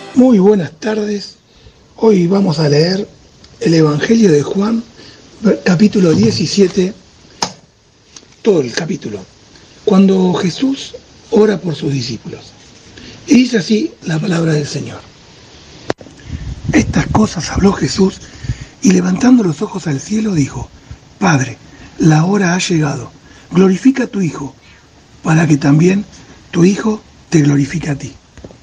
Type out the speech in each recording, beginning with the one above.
Muy buenas tardes. Hoy vamos a leer el Evangelio de Juan, capítulo 17, todo el capítulo, cuando Jesús ora por sus discípulos. Y dice así la palabra del Señor. Estas cosas habló Jesús y levantando los ojos al cielo dijo: Padre, la hora ha llegado, glorifica a tu Hijo, para que también tu Hijo te glorifique a ti.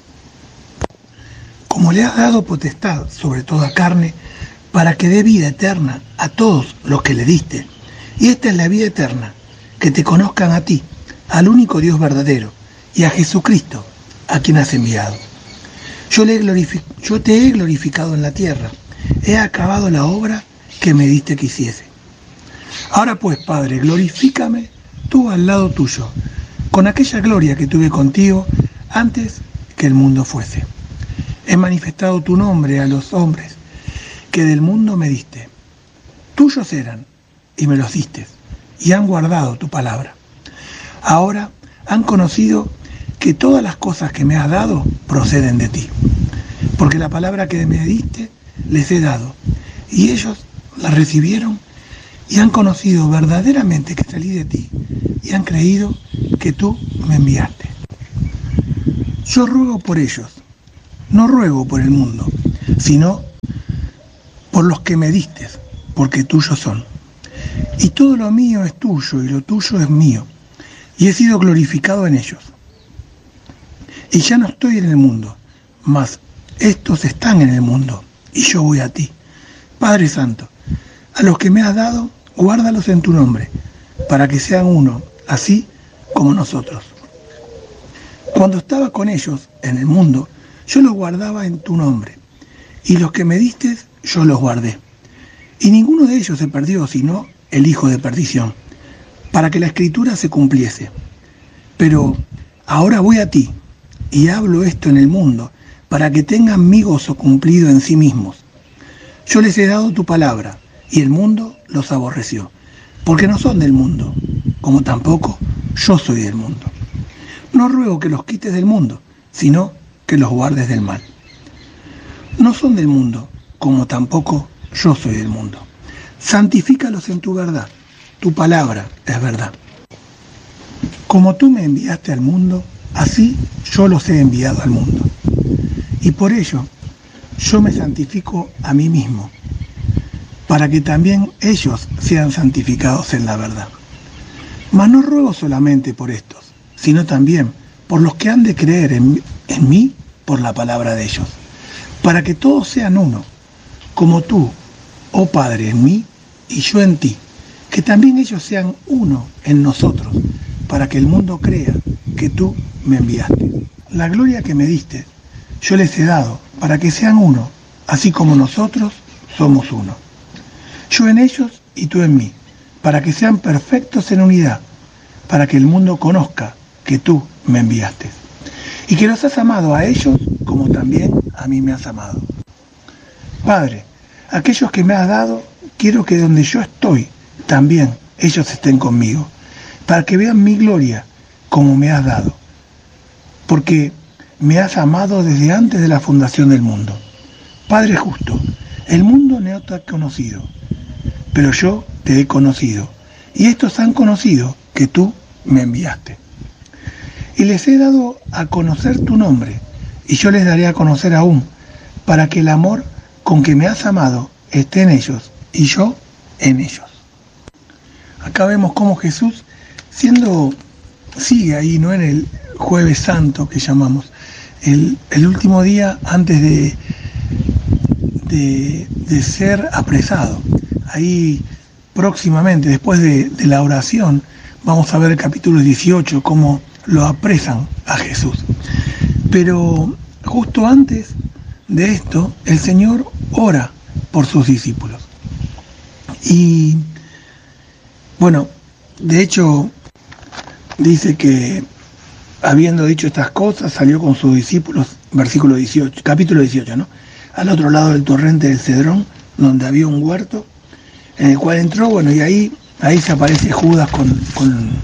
Como le has dado potestad sobre toda carne, para que dé vida eterna a todos los que le diste. Y esta es la vida eterna, que te conozcan a ti, al único Dios verdadero, y a Jesucristo, a quien has enviado. Yo te he glorificado en la tierra, he acabado la obra que me diste que hiciese. Ahora pues, Padre, glorifícame tú al lado tuyo, con aquella gloria que tuve contigo antes que el mundo fuese. He manifestado tu nombre a los hombres que del mundo me diste. Tuyos eran, y me los diste, y han guardado tu palabra. Ahora han conocido que todas las cosas que me has dado proceden de ti, porque la palabra que me diste les he dado, y ellos la recibieron y han conocido verdaderamente que salí de ti, y han creído que tú me enviaste. Yo ruego por ellos. No ruego por el mundo, sino por los que me diste, porque tuyos son. Y todo lo mío es tuyo, y lo tuyo es mío, y he sido glorificado en ellos. Y ya no estoy en el mundo, mas estos están en el mundo, y yo voy a ti. Padre Santo, a los que me has dado, guárdalos en tu nombre, para que sean uno, así como nosotros. Cuando estaba con ellos en el mundo, yo los guardaba en tu nombre, y los que me diste, yo los guardé. Y ninguno de ellos se perdió, sino el hijo de perdición, para que la escritura se cumpliese. Pero ahora voy a ti, y hablo esto en el mundo, para que tengan mi gozo cumplido en sí mismos. Yo les he dado tu palabra, y el mundo los aborreció, porque no son del mundo, como tampoco yo soy del mundo. No ruego que los quites del mundo, sino que los guardes del mal. No son del mundo, como tampoco yo soy del mundo. Santifícalos en tu verdad, tu palabra es verdad. Como tú me enviaste al mundo, así yo los he enviado al mundo. Y por ello yo me santifico a mí mismo, para que también ellos sean santificados en la verdad. Mas no ruego solamente por estos, sino también por los que han de creer en mí por la palabra de ellos, para que todos sean uno, como tú, oh Padre, en mí y yo en ti, que también ellos sean uno en nosotros, para que el mundo crea que tú me enviaste. La gloria que me diste, yo les he dado, para que sean uno, así como nosotros somos uno. Yo en ellos y tú en mí, para que sean perfectos en unidad, para que el mundo conozca que tú me enviaste, y que los has amado a ellos como también a mí me has amado. Padre, aquellos que me has dado, quiero que donde yo estoy, también ellos estén conmigo, para que vean mi gloria como me has dado, porque me has amado desde antes de la fundación del mundo. Padre justo, el mundo no te ha conocido, pero yo te he conocido, y estos han conocido que tú me enviaste. Y les he dado a conocer tu nombre, y yo les daré a conocer aún, para que el amor con que me has amado esté en ellos, y yo en ellos. Acá vemos cómo Jesús, sigue ahí, ¿no?, en el Jueves Santo que llamamos, el último día antes de ser apresado. Ahí próximamente, después de la oración, vamos a ver el capítulo 18, cómo lo apresan a Jesús. Pero justo antes de esto, el Señor ora por sus discípulos. Y bueno, de hecho, dice que habiendo dicho estas cosas, salió con sus discípulos, versículo 18, capítulo 18, ¿no?, al otro lado del torrente del Cedrón, donde había un huerto, en el cual entró, bueno, y ahí se aparece Judas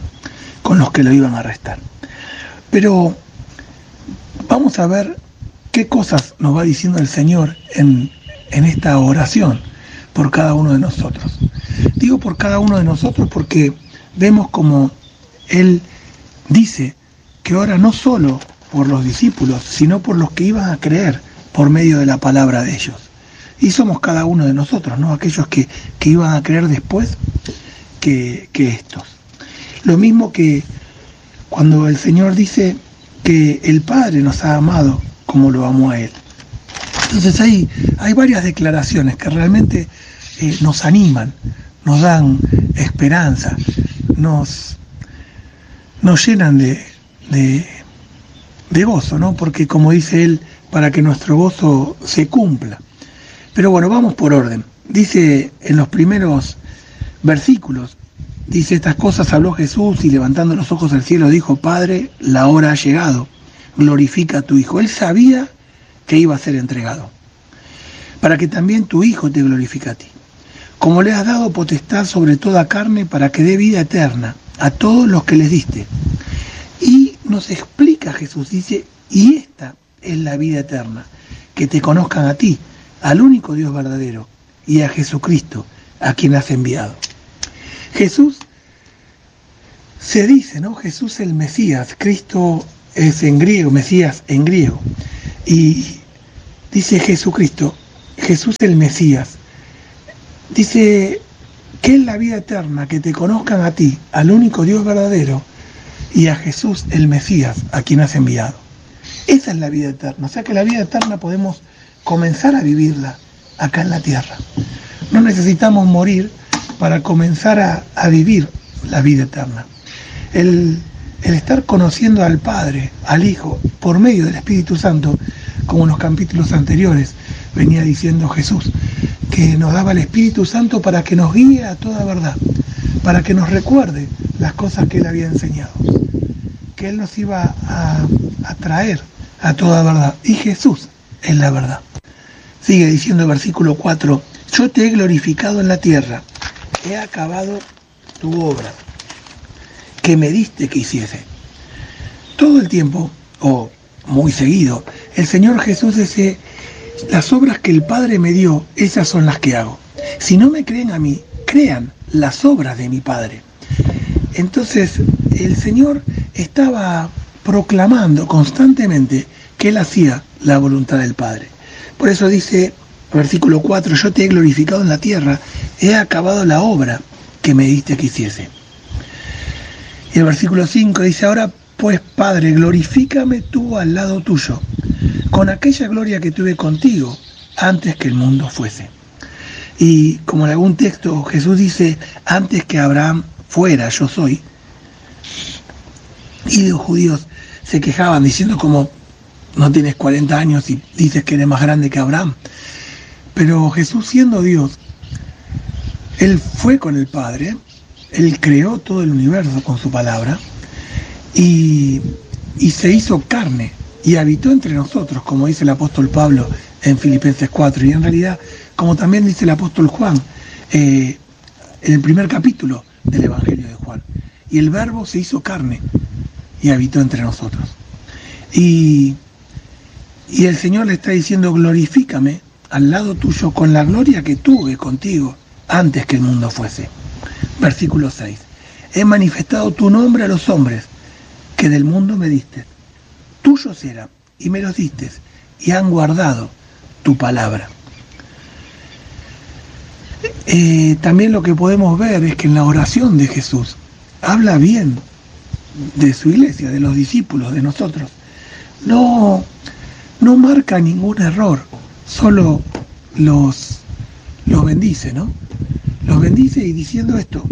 con los que lo iban a arrestar. Pero vamos a ver qué cosas nos va diciendo el Señor en esta oración por cada uno de nosotros. Digo por cada uno de nosotros porque vemos como Él dice que ora no solo por los discípulos, sino por los que iban a creer por medio de la palabra de ellos. Y somos cada uno de nosotros, ¿no? Aquellos que iban a creer después que estos. Lo mismo que cuando el Señor dice que el Padre nos ha amado como lo amó a Él. Entonces hay varias declaraciones que realmente nos animan, nos dan esperanza, nos llenan de gozo, ¿no? Porque como dice Él, para que nuestro gozo se cumpla. Pero bueno, vamos por orden. Dice en los primeros versículos, dice: estas cosas habló Jesús y levantando los ojos al cielo dijo: Padre, la hora ha llegado, glorifica a tu Hijo. Él sabía que iba a ser entregado, para que también tu Hijo te glorifique a ti. Como le has dado potestad sobre toda carne, para que dé vida eterna a todos los que les diste. Y nos explica Jesús, dice: y esta es la vida eterna, que te conozcan a ti, al único Dios verdadero, y a Jesucristo, a quien has enviado. Jesús se dice, ¿no? Jesús el Mesías, Cristo es en griego, Mesías en griego. Y dice Jesucristo, Jesús el Mesías, dice que es la vida eterna, que te conozcan a ti, al único Dios verdadero, y a Jesús el Mesías, a quien has enviado. Esa es la vida eterna. O sea que la vida eterna podemos comenzar a vivirla acá en la tierra. No necesitamos morir para comenzar a vivir la vida eterna. El estar conociendo al Padre, al Hijo, por medio del Espíritu Santo, como en los capítulos anteriores venía diciendo Jesús, que nos daba el Espíritu Santo para que nos guíe a toda verdad, para que nos recuerde las cosas que Él había enseñado, que Él nos iba a traer a toda verdad. Y Jesús es la verdad. Sigue diciendo el versículo 4, yo te he glorificado en la tierra, he acabado tu obra que me diste que hiciese. Todo el tiempo, o muy seguido, el Señor Jesús dice: las obras que el Padre me dio, esas son las que hago. Si no me creen a mí, crean las obras de mi Padre. Entonces, el Señor estaba proclamando constantemente que Él hacía la voluntad del Padre. Por eso dice, versículo 4, yo te he glorificado en la tierra, he acabado la obra que me diste que hiciese. Y el versículo 5 dice: ahora pues, Padre, glorifícame tú al lado tuyo, con aquella gloria que tuve contigo antes que el mundo fuese. Y como en algún texto Jesús dice: antes que Abraham fuera, yo soy. Y los judíos se quejaban diciendo: como no tienes 40 años y dices que eres más grande que Abraham. Pero Jesús, siendo Dios, Él fue con el Padre, Él creó todo el universo con su palabra y se hizo carne y habitó entre nosotros, como dice el apóstol Pablo en Filipenses 4, y en realidad, como también dice el apóstol Juan, en el primer capítulo del Evangelio de Juan. Y el Verbo se hizo carne y habitó entre nosotros. Y el Señor le está diciendo: glorifícame al lado tuyo con la gloria que tuve contigo antes que el mundo fuese. Versículo 6. He manifestado tu nombre a los hombres que del mundo me diste. Tuyos eran y me los diste y han guardado tu palabra. También lo que podemos ver es que en la oración de Jesús habla bien de su iglesia, de los discípulos, de nosotros. No marca ningún error, solo los bendice, ¿no? Los bendice y diciendo esto: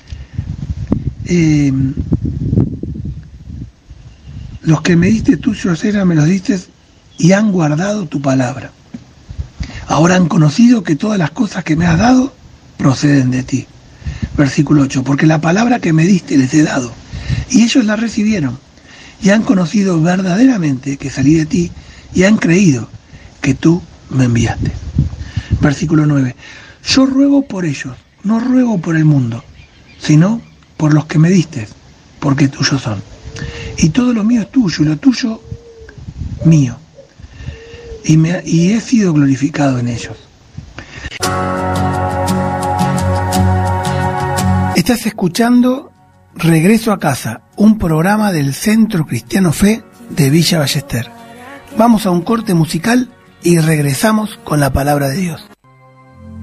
los que me diste tuyos eran, me los diste y han guardado tu palabra. Ahora han conocido que todas las cosas que me has dado proceden de ti. Versículo 8, porque la palabra que me diste les he dado, y ellos la recibieron, y han conocido verdaderamente que salí de ti, y han creído que tú me enviaste. Versículo 9, yo ruego por ellos, no ruego por el mundo, sino por los que me diste, porque tuyos son. Y todo lo mío es tuyo, y lo tuyo mío. y he sido glorificado en ellos. Estás escuchando Regreso a Casa, un programa del Centro Cristiano Fe de Villa Ballester. Vamos a un corte musical y regresamos con la palabra de Dios.